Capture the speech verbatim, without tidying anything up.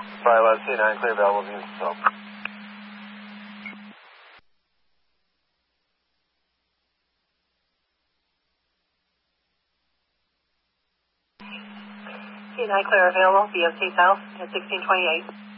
Sorry, C nine, clear available, view so. C nine, clear available, B M C South at sixteen twenty-eight.